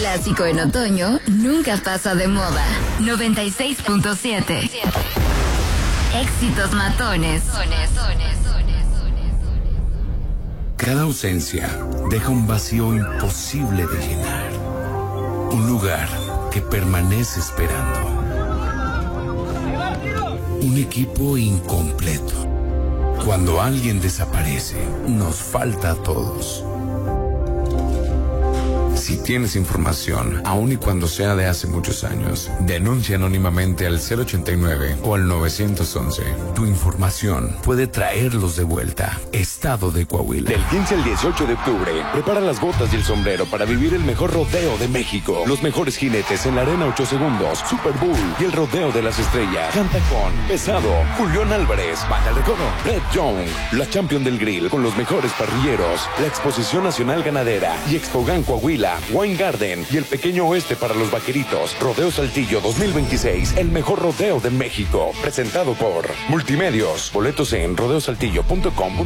clásico en otoño nunca pasa de moda. 96.7. Éxitos matones. Cada ausencia deja un vacío imposible de llenar. Un lugar que permanece esperando. Un equipo incompleto. Cuando alguien desaparece, nos falta a todos. Si tienes información, aun y cuando sea de hace muchos años, denuncia anónimamente al 089 o al 911. Tu información puede traerlos de vuelta. Estado de Coahuila. Del 15 al 18 de octubre, prepara las botas y el sombrero para vivir el mejor rodeo de México. Los mejores jinetes en la Arena 8 Segundos, Super Bowl y el Rodeo de las Estrellas. Canta con Pesado, Julián Álvarez, Banda de Recono, Red Young, la Champion del Grill con los mejores parrilleros, la Exposición Nacional Ganadera y Expogan Coahuila, Wine Garden y el Pequeño Oeste para los Vaqueritos. Rodeo Saltillo 2026, el mejor rodeo de México. Presentado por Multimedios. Boletos en rodeosaltillo.com.